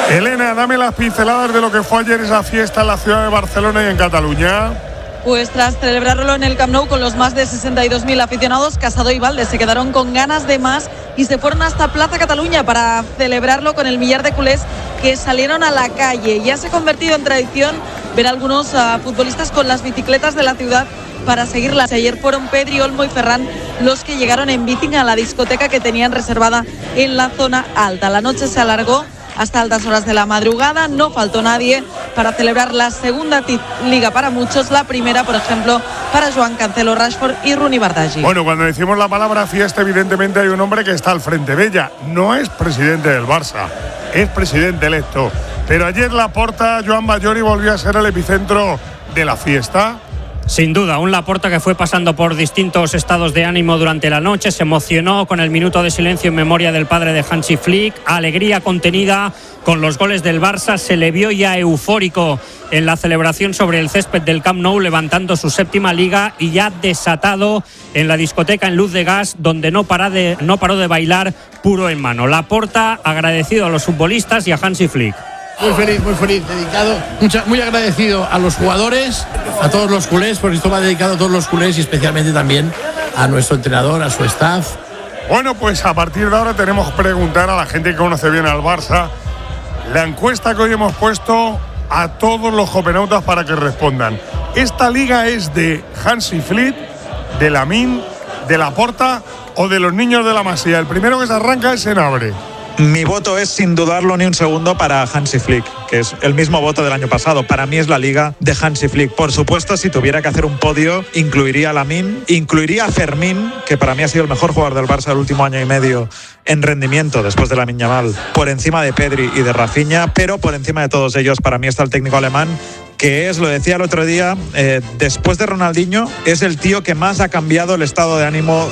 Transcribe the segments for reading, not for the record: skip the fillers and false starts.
Elena, dame las pinceladas de lo que fue ayer esa fiesta en la ciudad de Barcelona y en Cataluña. Pues tras celebrarlo en el Camp Nou con los más de 62.000 aficionados, Casado y Valde se quedaron con ganas de más y se fueron hasta Plaza Cataluña para celebrarlo con el millar de culés que salieron a la calle. Ya se ha convertido en tradición ver a algunos futbolistas con las bicicletas de la ciudad para seguirlas. Ayer fueron Pedri, Olmo y Ferran los que llegaron en bici a la discoteca que tenían reservada en la zona alta. La noche se alargó hasta altas horas de la madrugada, no faltó nadie para celebrar la segunda liga para muchos, la primera, por ejemplo, para Joan Cancelo, Rashford y Rooney Bardghji. Bueno, cuando decimos la palabra fiesta, evidentemente hay un hombre que está al frente de ella. No es presidente del Barça, es presidente electo. Pero ayer Laporta, Joan Bajori, volvió a ser el epicentro de la fiesta. Sin duda, un Laporta que fue pasando por distintos estados de ánimo durante la noche, se emocionó con el minuto de silencio en memoria del padre de Hansi Flick, alegría contenida con los goles del Barça, se le vio ya eufórico en la celebración sobre el césped del Camp Nou, levantando su séptima liga y ya desatado en la discoteca en Luz de Gas, donde no paró de bailar puro en mano. Laporta agradecido a los futbolistas y a Hansi Flick. Muy feliz, dedicado, muy agradecido a los jugadores, a todos los culés, porque esto va dedicado a todos los culés y especialmente también a nuestro entrenador, a su staff. Bueno, pues a partir de ahora tenemos que preguntar a la gente que conoce bien al Barça la encuesta que hoy hemos puesto a todos los jovenautas para que respondan. ¿Esta liga es de Hansi Flick, de Lamine, de Laporta o de los niños de la Masía? El primero que se arranca es Senabre. Mi voto es, sin dudarlo ni un segundo, para Hansi Flick, que es el mismo voto del año pasado. Para mí es la liga de Hansi Flick. Por supuesto, si tuviera que hacer un podio, incluiría a Lamine, incluiría a Fermín, que para mí ha sido el mejor jugador del Barça el último año y medio en rendimiento después de Lamine Yamal, por encima de Pedri y de Rafinha, pero por encima de todos ellos, para mí está el técnico alemán, que es, lo decía el otro día, después de Ronaldinho, es el tío que más ha cambiado el estado de ánimo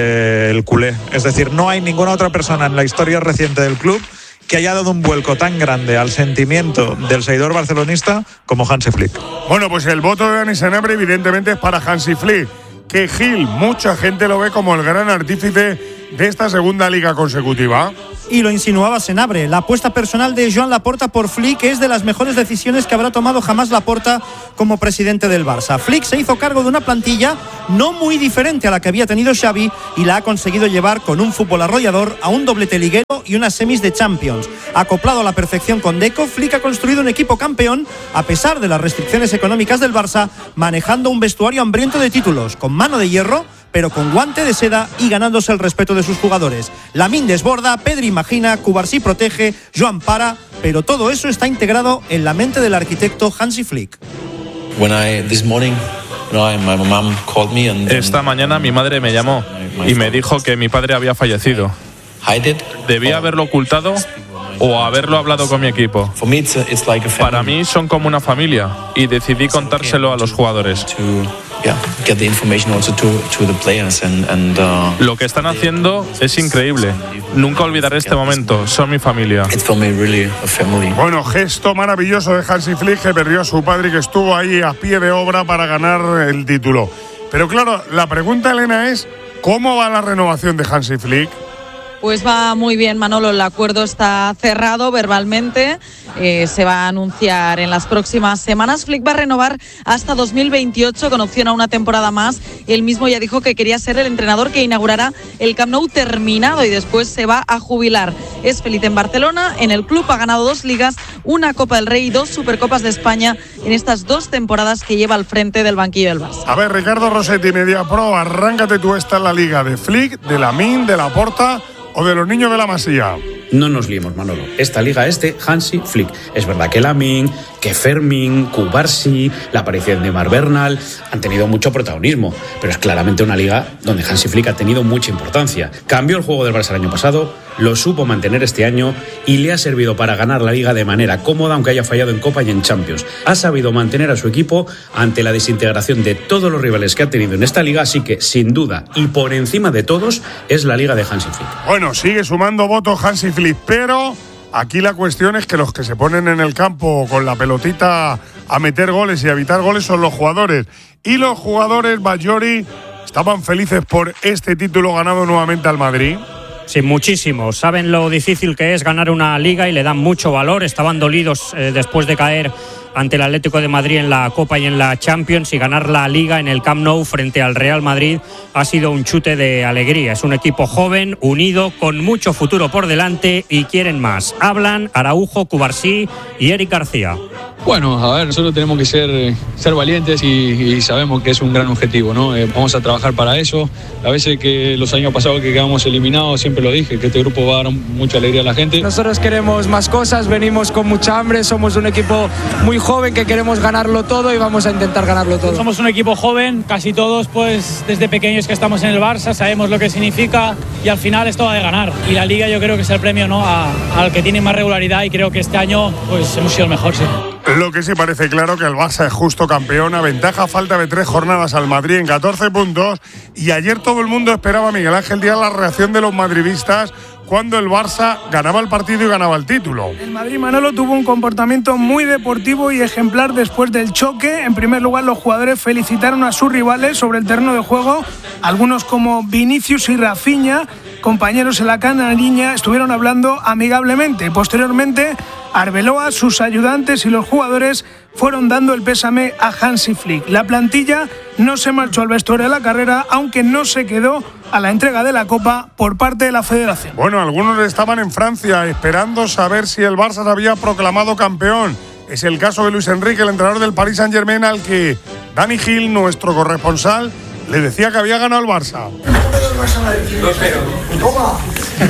del culé. Es decir, no hay ninguna otra persona en la historia reciente del club que haya dado un vuelco tan grande al sentimiento del seguidor barcelonista como Hansi Flick. Bueno, pues el voto de Dani Senabre evidentemente es para Hansi Flick, que Gil, mucha gente lo ve como el gran artífice de esta segunda liga consecutiva. Y lo insinuaba Senabre, la apuesta personal de Joan Laporta por Flick es de las mejores decisiones que habrá tomado jamás Laporta como presidente del Barça. Flick se hizo cargo de una plantilla no muy diferente a la que había tenido Xavi y la ha conseguido llevar con un fútbol arrollador a un doblete liguero y unas semis de Champions. Acoplado a la perfección con Deco, Flick ha construido un equipo campeón a pesar de las restricciones económicas del Barça, manejando un vestuario hambriento de títulos, con mano de hierro, pero con guante de seda y ganándose el respeto de sus jugadores. Lamine desborda, Pedri imagina, Cubarsí protege, Joan para, pero todo eso está integrado en la mente del arquitecto Hansi Flick. Esta mañana mi madre me llamó y me dijo que mi padre había fallecido. ¿Debía haberlo ocultado o haberlo hablado con mi equipo? Para mí son como una familia y decidí contárselo a los jugadores. Lo que están haciendo es increíble. Nunca olvidaré este momento. Son mi familia. Bueno, gesto maravilloso de Hansi Flick, que perdió a su padre y que estuvo ahí a pie de obra para ganar el título. Pero claro, la pregunta, Elena, es ¿cómo va la renovación de Hansi Flick? Pues va muy bien, Manolo, el acuerdo está cerrado verbalmente, se va a anunciar en las próximas semanas. Flick va a renovar hasta 2028 con opción a una temporada más. Él mismo ya dijo que quería ser el entrenador que inaugurará el Camp Nou terminado y después se va a jubilar. Es feliz en Barcelona, en el club ha ganado 2 ligas, una Copa del Rey y 2 Supercopas de España en estas 2 temporadas que lleva al frente del banquillo del Barça. A ver, Ricardo Rossetti, Mediapro, arráncate tú esta en la liga de Flick, de Lamine, de Laporta o de los niños de la Masía. No nos liemos, Manolo. Esta liga es de Hansi Flick. Es verdad que Lamine, que Fermín, Cubarsí, la aparición de Mar Bernal han tenido mucho protagonismo, pero es claramente una liga donde Hansi Flick ha tenido mucha importancia. Cambió el juego del Barça el año pasado, lo supo mantener este año y le ha servido para ganar la liga de manera cómoda, aunque haya fallado en Copa y en Champions. Ha sabido mantener a su equipo ante la desintegración de todos los rivales que ha tenido en esta liga, así que sin duda y por encima de todos es la liga de Hansi Flick. Bueno, sigue sumando votos Hansi Flick, pero aquí la cuestión es que los que se ponen en el campo con la pelotita a meter goles y a evitar goles son los jugadores. Y los jugadores, Bajori, estaban felices por este título ganado nuevamente al Madrid. Sí, muchísimo. Saben lo difícil que es ganar una liga y le dan mucho valor. Estaban dolidos después de caer ante el Atlético de Madrid en la Copa y en la Champions, y ganar la Liga en el Camp Nou frente al Real Madrid ha sido un chute de alegría. Es un equipo joven, unido, con mucho futuro por delante y quieren más. Hablan Araujo, Cubarsí y Eric García. Bueno, a ver, nosotros tenemos que ser valientes y sabemos que es un gran objetivo, ¿no? Vamos a trabajar para eso. A veces que los años pasados que quedamos eliminados, siempre lo dije, que este grupo va a dar mucha alegría a la gente. Nosotros queremos más cosas, venimos con mucha hambre, somos un equipo muy joven que queremos ganarlo todo y vamos a intentar ganarlo todo. Somos un equipo joven, casi todos pues desde pequeños que estamos en el Barça, sabemos lo que significa y al final esto va de ganar. Y la Liga yo creo que es el premio, ¿no?, al que tiene más regularidad, y creo que este año pues hemos sido el mejor, sí. Lo que sí parece claro que el Barça es justo campeón, aventaja a falta de 3 jornadas al Madrid en 14 puntos, y ayer todo el mundo esperaba, Miguel Ángel Díaz, la reacción de los madridistas cuando el Barça ganaba el partido y ganaba el título. El Madrid, Manolo, tuvo un comportamiento muy deportivo y ejemplar después del choque. En primer lugar, los jugadores felicitaron a sus rivales sobre el terreno de juego. Algunos, como Vinicius y Rafinha, compañeros en la canariña, estuvieron hablando amigablemente. Posteriormente, Arbeloa, sus ayudantes y los jugadores fueron dando el pésame a Hansi Flick. La plantilla no se marchó al vestuario de la carrera, aunque no se quedó a la entrega de la Copa por parte de la Federación. Bueno, algunos estaban en Francia esperando saber si el Barça se había proclamado campeón. Es el caso de Luis Enrique, el entrenador del Paris Saint-Germain, al que Dani Gil, nuestro corresponsal, le decía que había ganado el Barça. 2-0. Toma.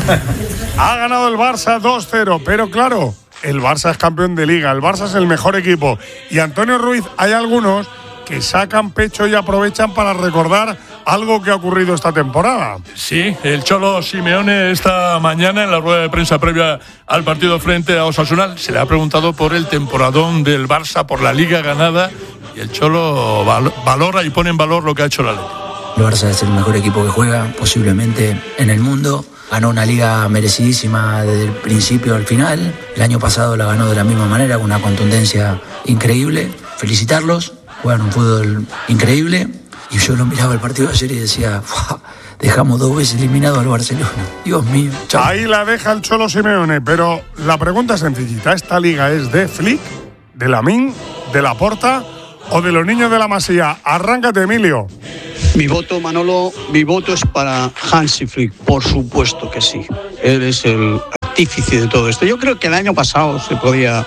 Ha ganado el Barça 2-0, pero claro, el Barça es campeón de Liga, el Barça es el mejor equipo. Y Antonio Ruiz, hay algunos que sacan pecho y aprovechan para recordar algo que ha ocurrido esta temporada. Sí, el Cholo Simeone esta mañana en la rueda de prensa previa al partido frente a Osasuna se le ha preguntado por el temporadón del Barça, por la Liga ganada, y el Cholo valora y pone en valor lo que ha hecho la Liga. El Barça es el mejor equipo que juega posiblemente en el mundo. Ganó una liga merecidísima desde el principio al final. El año pasado la ganó de la misma manera, con una contundencia increíble. Felicitarlos, juegan un fútbol increíble. Y yo lo miraba el partido de ayer y decía, dejamos 2 veces eliminado al Barcelona. Dios mío. Chao. Ahí la deja el Cholo Simeone, pero la pregunta es sencillita. ¿Esta liga es de Flick, de Lamine, de Laporta o de los niños de la Masía? Arráncate, Emilio. Mi voto, Manolo, mi voto es para Hansi Flick, por supuesto que sí. Él es el artífice de todo esto. Yo creo que el año pasado se podía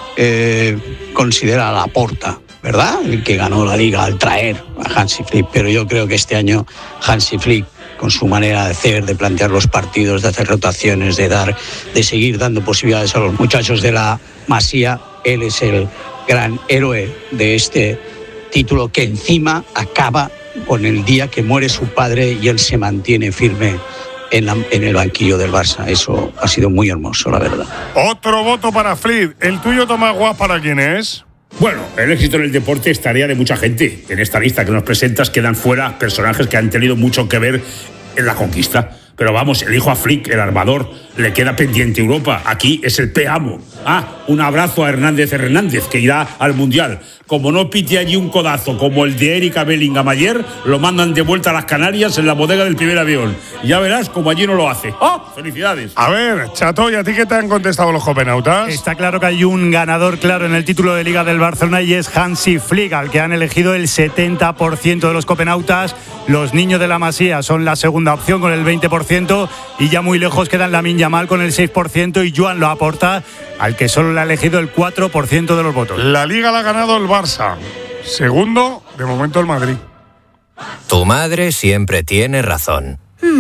considerar a Laporta, ¿verdad?, el que ganó la Liga al traer a Hansi Flick, pero yo creo que este año Hansi Flick, con su manera de hacer, de plantear los partidos, de hacer rotaciones, de seguir dando posibilidades a los muchachos de la Masía, él es el gran héroe de este título, que encima acaba con el día que muere su padre y él se mantiene firme en el banquillo del Barça. Eso ha sido muy hermoso, la verdad. Otro voto para Flick. ¿El tuyo, Tomás Guas, para quién es? Bueno, el éxito en el deporte es tarea de mucha gente. En esta lista que nos presentas quedan fuera personajes que han tenido mucho que ver en la conquista. Pero vamos, elijo a Flick, el armador. Le queda pendiente Europa. Aquí es el P-Amo. Un abrazo a Hernández, que irá al Mundial. Como no pite allí un codazo como el de Erika Bellingham ayer, lo mandan de vuelta a las Canarias en la bodega del primer avión. Ya verás como allí no lo hace. ¡Felicidades! A ver, Chato, ¿y a ti qué te han contestado los copenautas? Está claro que hay un ganador claro en el título de Liga del Barcelona, y es Hansi Flick, al que han elegido el 70% de los copenautas. Los niños de la Masía son la segunda opción con el 20%, y ya muy lejos quedan Lamine Yamal con el 6% y Joan Laporta, al que solo le ha elegido el 4% de los votos. La Liga la ha ganado el Barça. Segundo, de momento, el Madrid. Tu madre siempre tiene razón.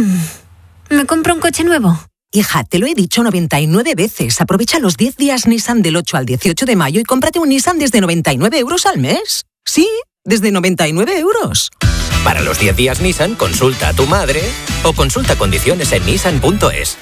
¿Me compro un coche nuevo? Hija, te lo he dicho 99 veces. Aprovecha los 10 días Nissan del 8 al 18 de mayo y cómprate un Nissan desde 99 euros al mes. Sí, desde 99 euros. Para los 10 días Nissan, consulta a tu madre o consulta condiciones en nissan.es.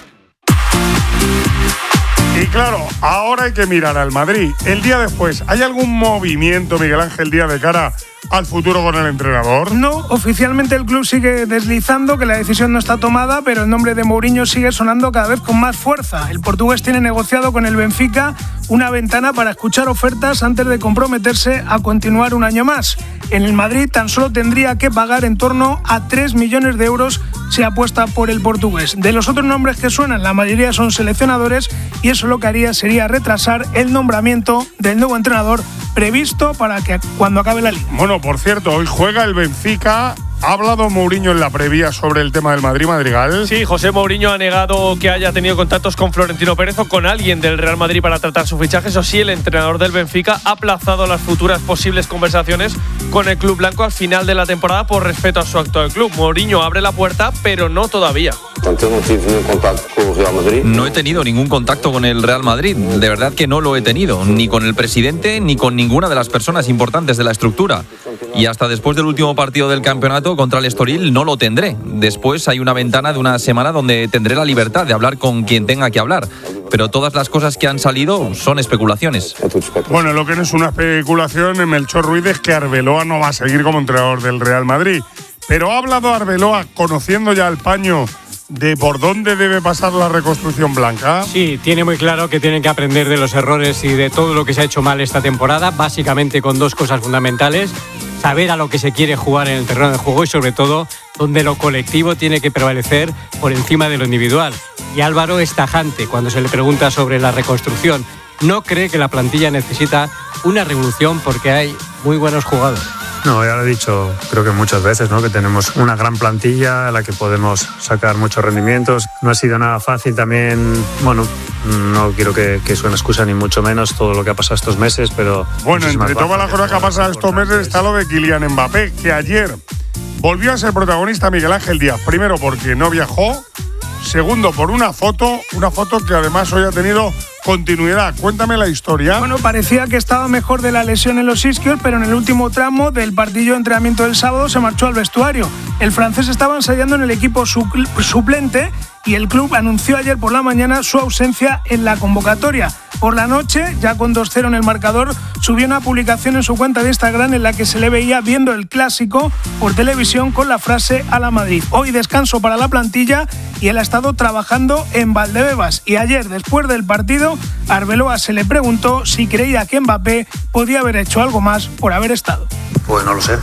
Y claro, ahora hay que mirar al Madrid. El día después, ¿hay algún movimiento, Miguel Ángel Díaz, de cara al futuro con el entrenador? No, oficialmente el club sigue deslizando que la decisión no está tomada, pero el nombre de Mourinho sigue sonando cada vez con más fuerza. El portugués tiene negociado con el Benfica una ventana para escuchar ofertas antes de comprometerse a continuar un año más. En el Madrid tan solo tendría que pagar en torno a 3 millones de euros si apuesta por el portugués. De los otros nombres que suenan, la mayoría son seleccionadores y eso lo que haría sería retrasar el nombramiento del nuevo entrenador previsto para que cuando acabe la liga. Bueno, por cierto, hoy juega el Benfica. ¿Ha hablado Mourinho en la previa sobre el tema del Madrid-Madrigal? Sí, José Mourinho ha negado que haya tenido contactos con Florentino Pérez o con alguien del Real Madrid para tratar su fichaje. Eso sí, el entrenador del Benfica ha aplazado las futuras posibles conversaciones con el club blanco al final de la temporada por respeto a su actual club. Mourinho abre la puerta, pero no todavía. No he tenido ningún contacto con el Real Madrid, de verdad que no lo he tenido, ni con el presidente ni con ninguna de las personas importantes de la estructura. Y hasta después del último partido del campeonato contra el Estoril no lo tendré. Después hay una ventana de una semana donde tendré la libertad de hablar con quien tenga que hablar. Pero todas las cosas que han salido son especulaciones. Bueno, lo que no es una especulación en Melchor Ruiz es que Arbeloa no va a seguir como entrenador del Real Madrid. Pero ha hablado Arbeloa, conociendo ya el paño, de por dónde debe pasar la reconstrucción blanca. Sí, tiene muy claro que tienen que aprender de los errores y de todo lo que se ha hecho mal esta temporada, básicamente con dos cosas fundamentales: saber a lo que se quiere jugar en el terreno de juego y sobre todo donde lo colectivo tiene que prevalecer por encima de lo individual. Y Álvaro es tajante cuando se le pregunta sobre la reconstrucción. No cree que la plantilla necesita una revolución porque hay muy buenos jugadores. No, ya lo he dicho creo que muchas veces, ¿no? Que tenemos una gran plantilla a la que podemos sacar muchos rendimientos. No ha sido nada fácil también, bueno, no quiero que suene excusa ni mucho menos todo lo que ha pasado estos meses, pero... Bueno, entre todas las cosas que ha pasado estos meses está lo de Kylian Mbappé, que ayer volvió a ser protagonista Miguel Ángel Díaz. Primero porque no viajó, segundo por una foto que además hoy ha tenido continuidad. Cuéntame la historia. Bueno, parecía que estaba mejor de la lesión en los isquios, pero en el último tramo del partido de entrenamiento del sábado se marchó al vestuario. El francés estaba ensayando en el equipo suplente y el club anunció ayer por la mañana su ausencia en la convocatoria. Por la noche, ya con 2-0 en el marcador, subió una publicación en su cuenta de Instagram en la que se le veía viendo el clásico por televisión con la frase "a la Madrid". Hoy descanso para la plantilla y él ha estado trabajando en Valdebebas. Y ayer, después del partido, a Arbeloa se le preguntó si creía que Mbappé podía haber hecho algo más por haber estado. Pues no lo sé.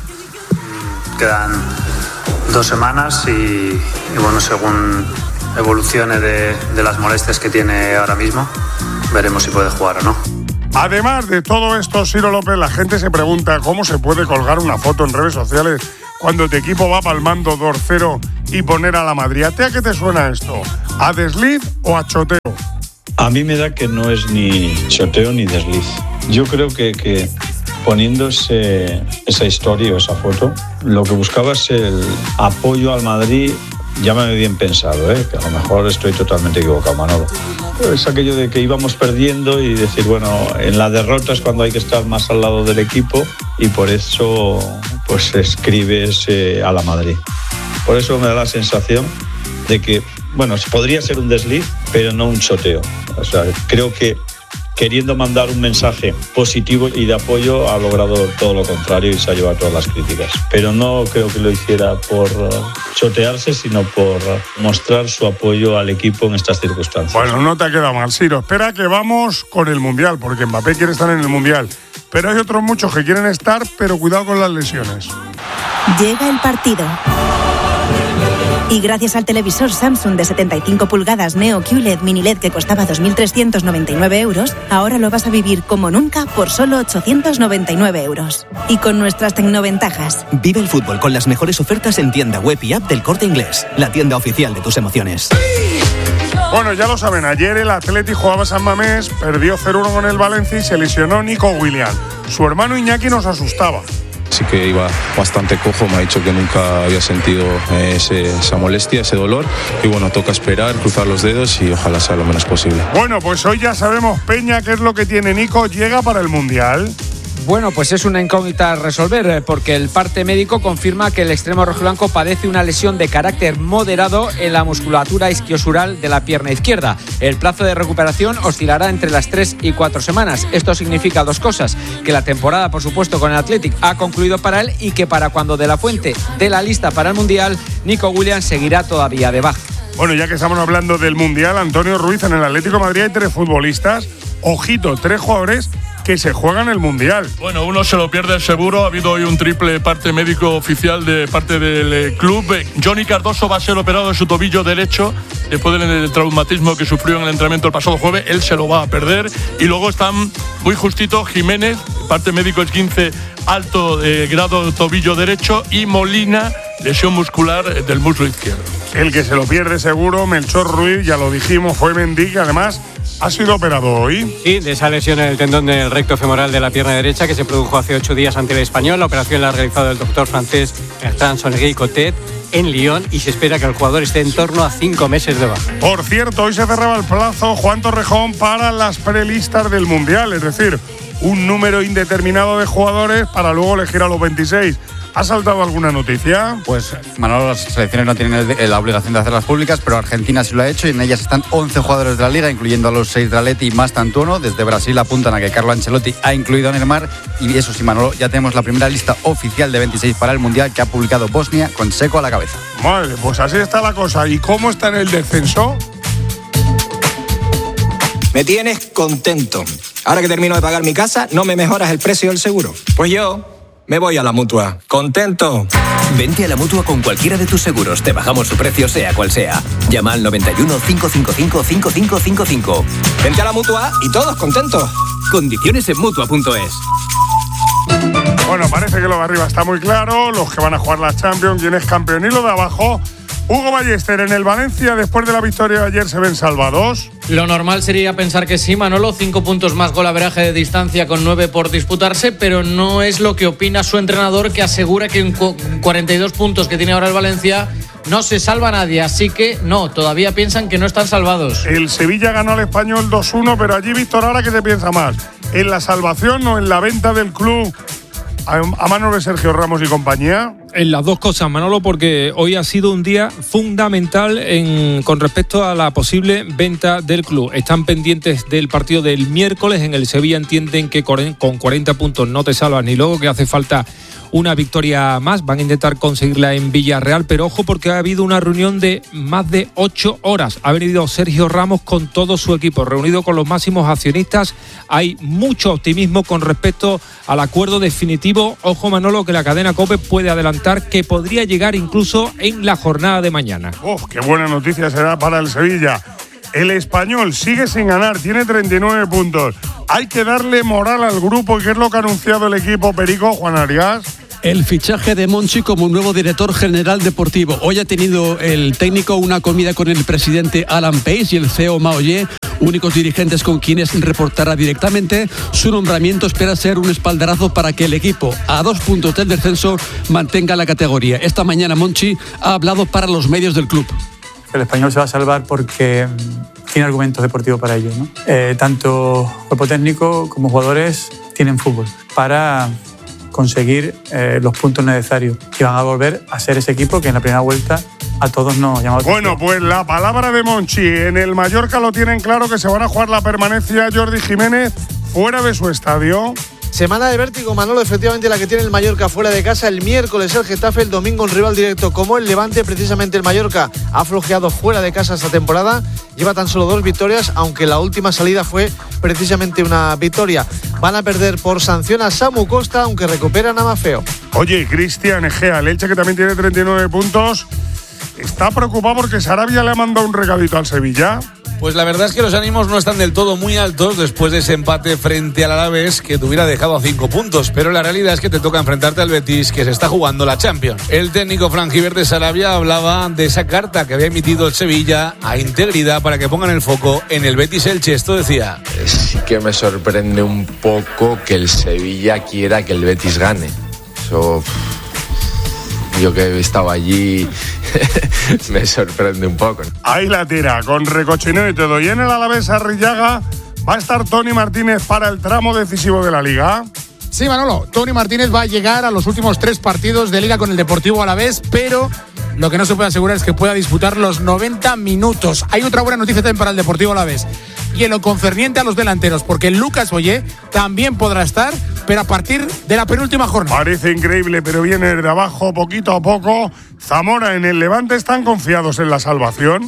Quedan 2 semanas y bueno, según evolucione de las molestias que tiene ahora mismo, veremos si puede jugar o no. Además de todo esto, Ciro López, la gente se pregunta cómo se puede colgar una foto en redes sociales cuando tu equipo va palmando 2-0 y poner a la Madrid. ¿A qué te suena esto? ¿A desliz o a choteo? A mí me da que no es ni choteo ni desliz. Yo creo que poniéndose esa historia o esa foto, lo que buscaba es el apoyo al Madrid. Llámame bien pensado, que a lo mejor estoy totalmente equivocado, Manolo. Es aquello de que íbamos perdiendo y decir, bueno, en la derrota es cuando hay que estar más al lado del equipo y por eso pues escribes a la Madrid. Por eso me da la sensación de que, bueno, podría ser un desliz, pero no un choteo. O sea, creo que queriendo mandar un mensaje positivo y de apoyo ha logrado todo lo contrario y se ha llevado todas las críticas. Pero no creo que lo hiciera por chotearse, sino por mostrar su apoyo al equipo en estas circunstancias. Bueno, no te ha quedado mal, Ciro. Espera que vamos con el Mundial, porque Mbappé quiere estar en el Mundial. Pero hay otros muchos que quieren estar, pero cuidado con las lesiones. Llega el partido. Y gracias al televisor Samsung de 75 pulgadas Neo QLED Mini LED que costaba 2.399 euros, ahora lo vas a vivir como nunca por solo 899 euros. Y con nuestras tecnoventajas. Vive el fútbol con las mejores ofertas en tienda web y app del Corte Inglés, la tienda oficial de tus emociones. Bueno, ya lo saben, ayer el Atleti jugaba San Mamés, perdió 0-1 con el Valencia y se lesionó Nico Williams. Su hermano Iñaki nos asustaba. Sí que iba bastante cojo, me ha dicho que nunca había sentido esa molestia, ese dolor. Y bueno, toca esperar, cruzar los dedos y ojalá sea lo menos posible. Bueno, pues hoy ya sabemos, Peña, qué es lo que tiene Nico. ¿Llega para el Mundial? Bueno, pues es una incógnita a resolver porque el parte médico confirma que el extremo rojiblanco padece una lesión de carácter moderado en la musculatura isquiosural de la pierna izquierda. El plazo de recuperación oscilará entre las 3 y 4 semanas. Esto significa dos cosas: que la temporada, por supuesto, con el Athletic ha concluido para él y que para cuando De La Fuente dé la lista para el Mundial, Nico Williams seguirá todavía de baja. Bueno, ya que estamos hablando del Mundial, Antonio Ruiz, en el Atlético de Madrid hay 3 futbolistas ojito, 3 jugadores que se juegan el Mundial. Bueno, uno se lo pierde seguro. Ha habido hoy un triple parte médico oficial de parte del club. Johnny Cardoso va a ser operado de su tobillo derecho después del traumatismo que sufrió en el entrenamiento el pasado jueves. Él se lo va a perder. Y luego están muy justito Jiménez, parte médico esguince alto de grado tobillo derecho, y Molina, lesión muscular del muslo izquierdo. El que se lo pierde seguro, Melchor Ruiz, ya lo dijimos, fue Mendy, que además ha sido operado hoy. Sí, de esa lesión en el tendón del recto femoral de la pierna derecha que se produjo hace 8 días ante el Español. La operación la ha realizado el doctor francés Bertrand Sonnery-Cotet en Lyon y se espera que el jugador esté en torno a 5 meses de baja. Por cierto, hoy se cerraba el plazo, Juan Torrejón, para las prelistas del Mundial, es decir, un número indeterminado de jugadores para luego elegir a los 26. ¿Ha saltado alguna noticia? Pues, Manolo, las selecciones no tienen la obligación de hacerlas públicas, pero Argentina sí lo ha hecho y en ellas están 11 jugadores de la Liga, incluyendo a los 6 de Atleti y más Tantuono. Desde Brasil apuntan a que Carlo Ancelotti ha incluido a Neymar y eso sí, Manolo, ya tenemos la primera lista oficial de 26 para el Mundial que ha publicado Bosnia con Seco a la cabeza. Vale, pues así está la cosa. ¿Y cómo está en el descenso? Me tienes contento. Ahora que termino de pagar mi casa, ¿no me mejoras el precio del seguro? Pues yo me voy a la Mutua. ¿Contento? Vente a la Mutua con cualquiera de tus seguros. Te bajamos su precio sea cual sea. Llama al 91 555 5555. Vente a la Mutua y todos contentos. Condiciones en Mutua.es. Bueno, parece que lo de arriba está muy claro. Los que van a jugar la Champions, quién es campeón, y lo de abajo. Hugo Ballester, en el Valencia, después de la victoria de ayer, ¿se ven salvados? Lo normal sería pensar que sí, Manolo. 5 puntos más golaveraje de distancia con 9 por disputarse, pero no es lo que opina su entrenador, que asegura que en 42 puntos que tiene ahora el Valencia no se salva nadie. Así que no, todavía piensan que no están salvados. El Sevilla ganó al Español 2-1, pero allí, Víctor, ¿ahora qué te piensa más? ¿En la salvación o en la venta del club a manos de Sergio Ramos y compañía? En las dos cosas, Manolo, porque hoy ha sido un día fundamental con respecto a la posible venta del club. Están pendientes del partido del miércoles. En el Sevilla entienden que con 40 puntos no te salvas ni luego, que hace falta una victoria más. Van a intentar conseguirla en Villarreal, pero ojo porque ha habido una reunión de más de 8 horas. Ha venido Sergio Ramos con todo su equipo, reunido con los máximos accionistas. Hay mucho optimismo con respecto al acuerdo definitivo. Ojo, Manolo, que la cadena COPE puede adelantar que podría llegar incluso en la jornada de mañana. ¡Qué buena noticia será para el Sevilla! El Español sigue sin ganar, tiene 39 puntos. Hay que darle moral al grupo, que es lo que ha anunciado el equipo Perico, Juan Arias. El fichaje de Monchi como nuevo director general deportivo. Hoy ha tenido el técnico una comida con el presidente Alan Pace y el CEO Mao Ye, únicos dirigentes con quienes reportará directamente. Su nombramiento espera ser un espaldarazo para que el equipo, a 2 puntos del descenso, mantenga la categoría. Esta mañana Monchi ha hablado para los medios del club. El Español se va a salvar porque tiene argumentos deportivos para ello, ¿no? Tanto cuerpo técnico como jugadores tienen fútbol para conseguir los puntos necesarios y van a volver a ser ese equipo que en la primera vuelta a todos nos llamó. Bueno, pues la palabra de Monchi. En el Mallorca lo tienen claro, que se van a jugar la permanencia Jordi Jiménez fuera de su estadio. Semana de vértigo, Manolo, efectivamente la que tiene el Mallorca fuera de casa. El miércoles el Getafe, el domingo un rival directo como el Levante. Precisamente el Mallorca ha flojeado fuera de casa esta temporada. Lleva tan solo 2 victorias, aunque la última salida fue precisamente una victoria. Van a perder por sanción a Samu Costa, aunque recuperan a Mafeo. Oye, Cristian Egea, el Elche, que también tiene 39 puntos, está preocupado porque Sarabia le ha mandado un regalito al Sevilla. Pues la verdad es que los ánimos no están del todo muy altos después de ese empate frente al Alavés, que te hubiera dejado a 5 puntos. Pero la realidad es que te toca enfrentarte al Betis, que se está jugando la Champions. El técnico franjiverde Sarabia hablaba de esa carta que había emitido el Sevilla a Integridad para que pongan el foco en el Betis Elche. Esto decía: sí que me sorprende un poco que el Sevilla quiera que el Betis gane. Eso, yo que he estado allí, me sorprende un poco. Ahí la tira, con recochineo y todo. Y en el Alavés Arrillaga va a estar Toni Martínez para el tramo decisivo de la Liga. Sí, Manolo, Toni Martínez va a llegar a los últimos 3 partidos de Liga con el Deportivo Alavés, pero lo que no se puede asegurar es que pueda disputar los 90 minutos. Hay otra buena noticia también para el Deportivo Alavés, y en lo concerniente a los delanteros, porque Lucas Ollé también podrá estar, pero a partir de la penúltima jornada. Parece increíble, pero viene de abajo poquito a poco. Zamora, en el Levante, ¿están confiados en la salvación?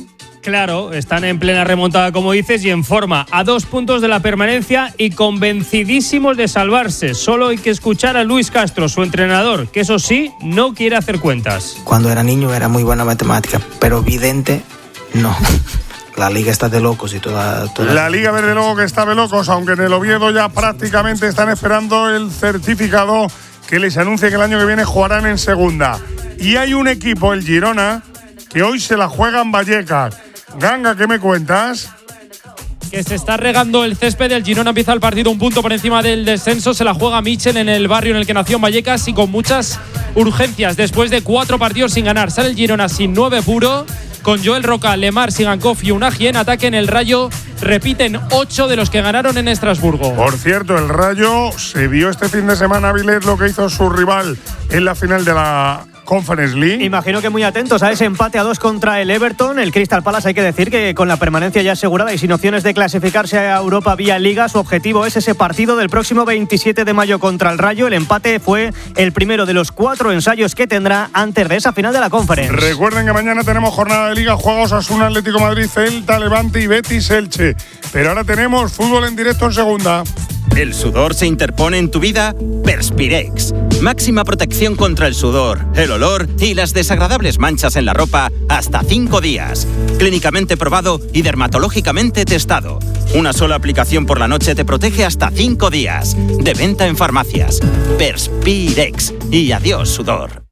Claro, están en plena remontada, como dices, y en forma, a 2 puntos de la permanencia y convencidísimos de salvarse. Solo hay que escuchar a Luis Castro, su entrenador, que eso sí, no quiere hacer cuentas. Cuando era niño era muy buena matemática, pero vidente, no. La liga está de locos y toda... La liga verde loco que está de locos, aunque en el Oviedo ya prácticamente están esperando el certificado que les anuncia que el año que viene jugarán en segunda. Y hay un equipo, el Girona, que hoy se la juega en Vallecas. Ganga, ¿qué me cuentas? Que se está regando el césped. El Girona empieza el partido un punto por encima del descenso. Se la juega Michel en el barrio en el que nació, en Vallecas, y con muchas urgencias. Después de 4 partidos sin ganar, sale el Girona sin 9 puro, con Joel Roca, Lemar, Sigankov y Unagi en ataque. En el Rayo repiten 8 de los que ganaron en Estrasburgo. Por cierto, el Rayo se vio este fin de semana, Vilet, lo que hizo su rival en la final de la Conference League. Imagino que muy atentos a ese empate a 2 contra el Everton. El Crystal Palace, hay que decir que con la permanencia ya asegurada y sin opciones de clasificarse a Europa vía Liga, su objetivo es ese partido del próximo 27 de mayo contra el Rayo. El empate fue el primero de los 4 ensayos que tendrá antes de esa final de la Conference. Recuerden que mañana tenemos jornada de Liga, juega Osasuna, Atlético de Madrid, Celta, Levante y Betis Elche. Pero ahora tenemos fútbol en directo en segunda. ¿El sudor se interpone en tu vida? Perspirex. Máxima protección contra el sudor, el olor y las desagradables manchas en la ropa hasta 5 días. Clínicamente probado y dermatológicamente testado. Una sola aplicación por la noche te protege hasta 5 días. De venta en farmacias. Perspirex. Y adiós, sudor.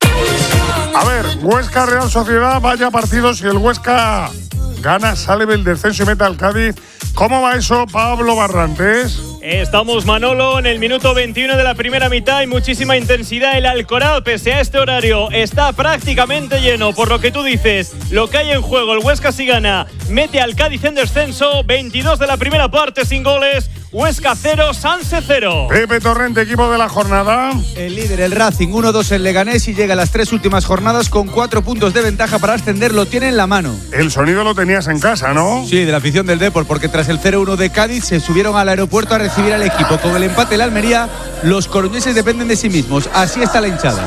A ver, Huesca Real Sociedad, vaya partido. Si el Huesca gana, sale del descenso y mete al Cádiz. ¿Cómo va eso, Pablo Barrantes? Estamos, Manolo, en el minuto 21 de la primera mitad y muchísima intensidad. El Alcoraz, pese a este horario, está prácticamente lleno. Por lo que tú dices, lo que hay en juego, el Huesca si gana, mete al Cádiz en descenso. 22 de la primera parte sin goles. Huesca 0, Sanse 0. Pepe Torrente, equipo de la jornada. El líder, el Racing, 1-2 en Leganés y llega a las 3 últimas jornadas con 4 puntos de ventaja para ascender. Lo tiene en la mano. El sonido lo tenías en casa, ¿no? Sí, de la afición del Depor, porque tras el 0-1 de Cádiz se subieron al aeropuerto a recibir al equipo. Con el empate de Almería, los coruñeses dependen de sí mismos. Así está la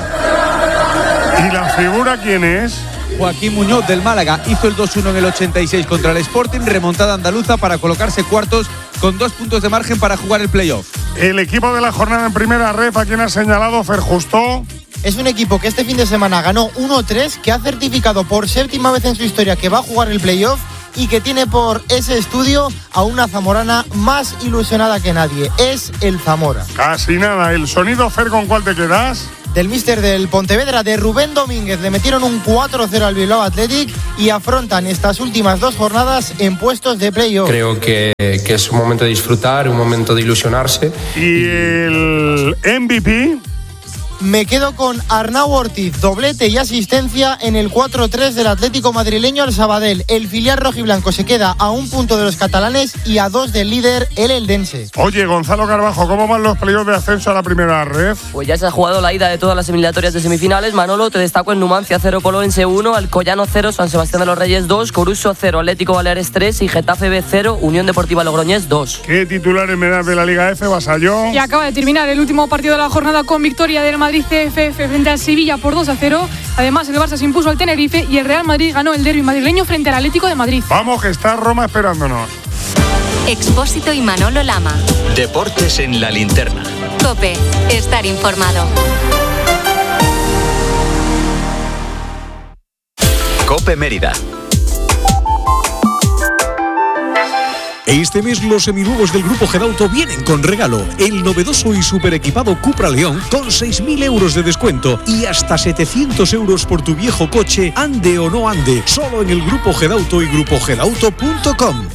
hinchada. ¿Y la figura quién es? Joaquín Muñoz del Málaga hizo el 2-1 en el 86 contra el Sporting, remontada andaluza para colocarse cuartos con 2 puntos de margen para jugar el playoff. El equipo de la jornada en primera ref, ¿a quién ha señalado Fer Justo? Es un equipo que este fin de semana ganó 1-3, que ha certificado por 7ª vez en su historia que va a jugar el playoff y que tiene por ese estudio a una zamorana más ilusionada que nadie. Es el Zamora. Casi nada. El sonido, Fer, ¿con cuál te quedas? Del míster del Pontevedra, de Rubén Domínguez. Le metieron un 4-0 al Bilbao Athletic y afrontan estas últimas 2 jornadas en puestos de playoff. Creo que es un momento de disfrutar, un momento de ilusionarse. ¿Y el MVP? Me quedo con Arnau Ortiz, doblete y asistencia en el 4-3 del Atlético madrileño al Sabadell. El filial rojiblanco se queda a 1 punto de los catalanes y a 2 del líder, el eldense. Oye, Gonzalo Carbajo, ¿cómo van los playoffs de ascenso a la primera ref? Pues ya se ha jugado la ida de todas las eliminatorias de semifinales. Manolo, te destaco en Numancia 0, Poloense 1, Alcoyano 0, San Sebastián de los Reyes 2, Coruso 0, Atlético Baleares 3 y Getafe B 0, Unión Deportiva Logroñés 2. ¿Qué titulares me das de la Liga F, Vasallo? Y acaba de terminar el último partido de la jornada con victoria del Madrid CFF frente al Sevilla por 2-0. Además, el Barça se impuso al Tenerife y el Real Madrid ganó el derbi madrileño frente al Atlético de Madrid. Vamos, que está Roma esperándonos. Expósito y Manolo Lama. Deportes en la linterna. COPE. Estar informado. COPE Mérida. Este mes los seminuevos del Grupo Gedauto vienen con regalo. El novedoso y super equipado Cupra León con 6.000 euros de descuento y hasta 700 euros por tu viejo coche, ande o no ande. Solo en el Grupo Gedauto y grupogedauto.com.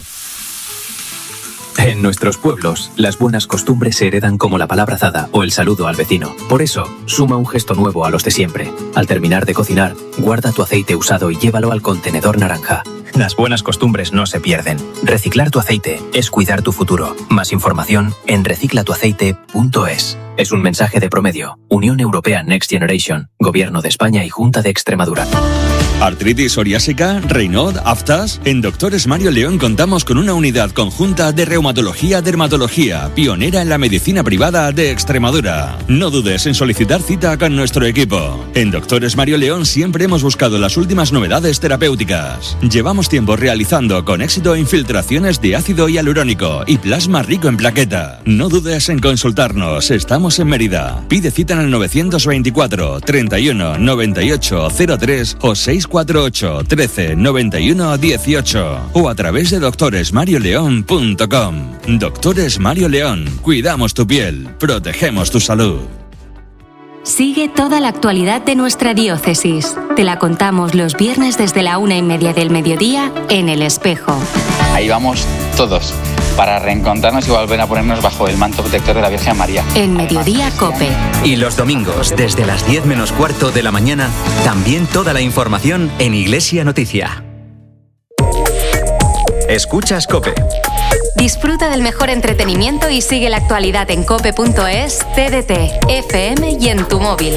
En nuestros pueblos, las buenas costumbres se heredan como la palabra dada o el saludo al vecino. Por eso, suma un gesto nuevo a los de siempre. Al terminar de cocinar, guarda tu aceite usado y llévalo al contenedor naranja. Las buenas costumbres no se pierden. Reciclar tu aceite es cuidar tu futuro. Más información en reciclatuaceite.es. Es un mensaje de Promedio, Unión Europea Next Generation, Gobierno de España y Junta de Extremadura. ¿Artritis psoriásica? ¿Raynaud? ¿Aftas? En Doctores Mario León contamos con una unidad conjunta de reumatología-dermatología, pionera en la medicina privada de Extremadura. No dudes en solicitar cita con nuestro equipo. En Doctores Mario León siempre hemos buscado las últimas novedades terapéuticas. Llevamos tiempo realizando con éxito infiltraciones de ácido hialurónico y plasma rico en plaqueta. No dudes en consultarnos, estamos en Mérida. Pide cita en el 924 31 98 03 o 648 13 91 18 o a través de doctoresmarioleón.com. Doctores Mario León, cuidamos tu piel, protegemos tu salud. Sigue toda la actualidad de nuestra diócesis. Te la contamos los viernes desde la 1:30 del mediodía en El Espejo. Ahí vamos todos, para reencontrarnos y volver a ponernos bajo el manto protector de la Virgen María. En Mediodía Cope. Y los domingos, desde las 10 menos cuarto de la mañana, también toda la información en Iglesia Noticia. Escuchas Cope. Disfruta del mejor entretenimiento y sigue la actualidad en cope.es, TDT, FM y en tu móvil.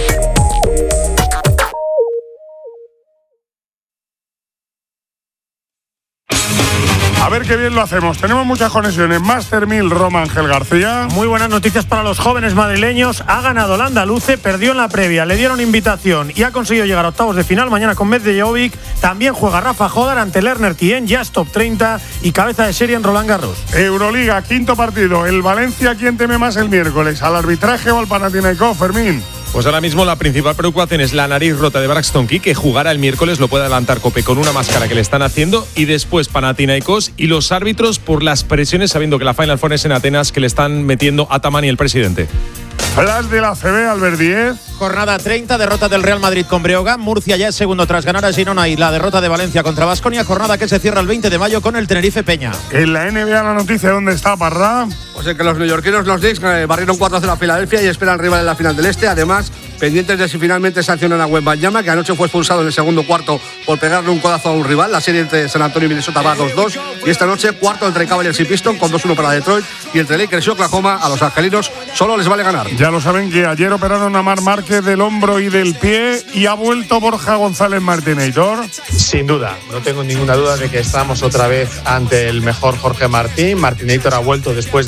A ver qué bien lo hacemos. Tenemos muchas conexiones. Master 1000, Roma Ángel García. Muy buenas noticias para los jóvenes madrileños. Ha ganado el Andaluce, perdió en la previa, le dieron invitación y ha conseguido llegar a octavos de final. Mañana con Medvedev. También juega Rafa Jodar ante Lerner Tien, ya es top 30 y cabeza de serie en Roland Garros. Euroliga, quinto partido. El Valencia, ¿quién teme más el miércoles? ¿Al arbitraje o al Panathinaikos, Fermín? Pues ahora mismo la principal preocupación es la nariz rota de Braxton Key, que jugará el miércoles, lo puede adelantar Cope con una máscara que le están haciendo, y después Panathinaikos y los árbitros por las presiones, sabiendo que la Final Four es en Atenas, que le están metiendo Ataman y el presidente. Flash de la ACB, Albert Díez. Jornada 30, derrota del Real Madrid con Breogán. Murcia ya es segundo tras ganar a Girona y la derrota de Valencia contra Baskonia. Jornada que se cierra el 20 de mayo con el Tenerife Peña. En la NBA la noticia, ¿dónde está Parra? Pues en que los neoyorquinos, los Knicks, barrieron 4-0 a Filadelfia y esperan rival en la final del Este. Además, pendientes de si finalmente sancionan a Wembanyama, que anoche fue expulsado en el segundo cuarto por pegarle un codazo a un rival. La serie entre San Antonio y Minnesota va 2-2. Y esta noche, cuarto entre Cavaliers y Pistons con 2-1 para Detroit. Y entre Lakers y Oklahoma, a los angelinos solo les vale ganar. Ya lo saben que ayer operaron a Marc Márquez del hombro y del pie y ha vuelto Borja González Martínez-Hitor. Sin duda, no tengo ninguna duda de que estamos otra vez ante el mejor Jorge Martín. Martínez-Hitor ha vuelto después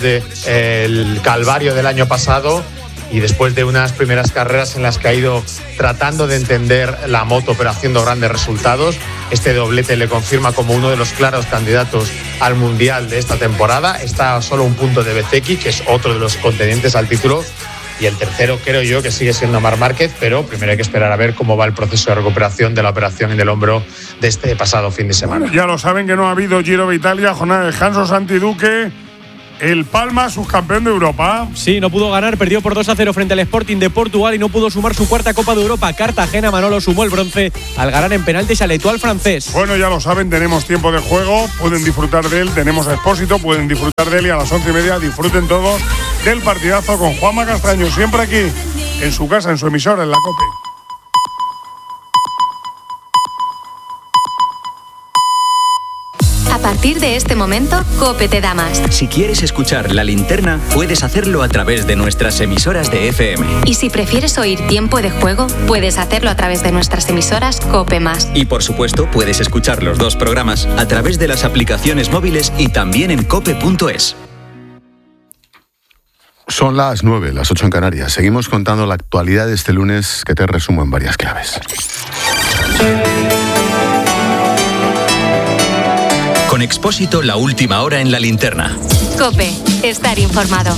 del calvario del año pasado y después de unas primeras carreras en las que ha ido tratando de entender la moto pero haciendo grandes resultados. Este doblete le confirma como uno de los claros candidatos al Mundial de esta temporada. Está a solo un punto de Bezzecchi, que es otro de los contendientes al título. Y el tercero creo yo que sigue siendo Marc Márquez, pero primero hay que esperar a ver cómo va el proceso de recuperación de la operación en el hombro de este pasado fin de semana. Ya lo saben que no ha habido Giro de Italia, jornada de descanso. Santi Duque, el Palma, subcampeón de Europa. Sí, no pudo ganar, perdió por 2-0 frente al Sporting de Portugal y no pudo sumar su cuarta Copa de Europa. Cartagena, Manolo sumó el bronce al ganar en penaltis al Etoile francés. Bueno, ya lo saben, tenemos tiempo de juego, pueden disfrutar de él, tenemos a Expósito, pueden disfrutar de él y a las 11:30 disfruten todos del partidazo con Juanma Castaño, siempre aquí, en su casa, en su emisora, en la COPE. A partir de este momento, COPE te da más. Si quieres escuchar La Linterna, puedes hacerlo a través de nuestras emisoras de FM. Y si prefieres oír Tiempo de Juego, puedes hacerlo a través de nuestras emisoras COPE+. Y por supuesto, puedes escuchar los dos programas a través de las aplicaciones móviles y también en cope.es. Son las 9, las 8 en Canarias. Seguimos contando la actualidad de este lunes, que te resumo en varias claves. Con Expósito, la última hora en La Linterna. COPE, estar informado.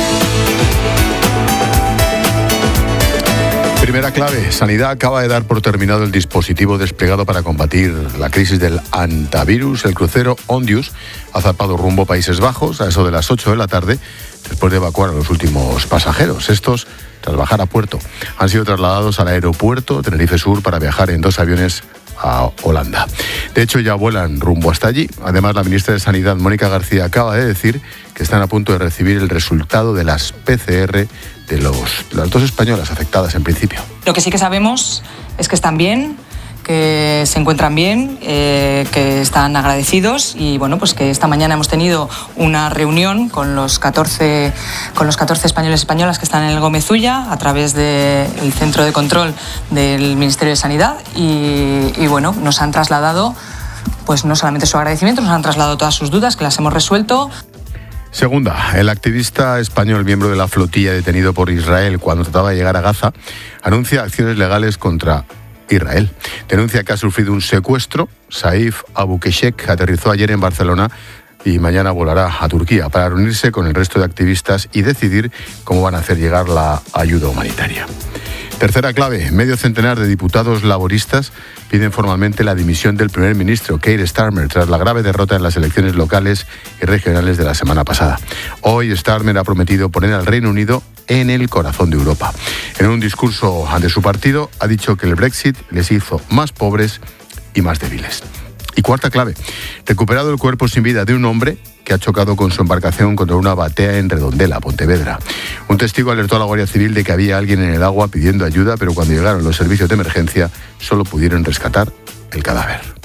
Primera clave, Sanidad acaba de dar por terminado el dispositivo desplegado para combatir la crisis del antivirus. El crucero Ondius ha zarpado rumbo a Países Bajos a eso de las 8 de la tarde, después de evacuar a los últimos pasajeros. Estos, tras bajar a puerto, han sido trasladados al aeropuerto Tenerife Sur para viajar en 2 aviones a Holanda. De hecho, ya vuelan rumbo hasta allí. Además, la ministra de Sanidad, Mónica García, acaba de decir que están a punto de recibir el resultado de las PCR de las 2 españolas afectadas en principio. Lo que sí que sabemos es que están bien, que se encuentran bien, que están agradecidos y bueno, pues que esta mañana hemos tenido una reunión con los 14 españoles y españolas que están en el Gómez Ulla a través del centro de control del Ministerio de Sanidad y bueno, nos han trasladado pues no solamente su agradecimiento, nos han trasladado todas sus dudas que las hemos resuelto. Segunda, el activista español, miembro de la flotilla detenido por Israel cuando trataba de llegar a Gaza, anuncia acciones legales contra Israel. Denuncia que ha sufrido un secuestro. Saif Abukeshek aterrizó ayer en Barcelona y mañana volará a Turquía para reunirse con el resto de activistas y decidir cómo van a hacer llegar la ayuda humanitaria. Tercera clave, medio centenar de diputados laboristas piden formalmente la dimisión del primer ministro, Keir Starmer, tras la grave derrota en las elecciones locales y regionales de la semana pasada. Hoy Starmer ha prometido poner al Reino Unido en el corazón de Europa. En un discurso ante su partido ha dicho que el Brexit les hizo más pobres y más débiles. Y cuarta clave, recuperado el cuerpo sin vida de un hombre que ha chocado con su embarcación contra una batea en Redondela, Pontevedra. Un testigo alertó a la Guardia Civil de que había alguien en el agua pidiendo ayuda, pero cuando llegaron los servicios de emergencia solo pudieron rescatar el cadáver.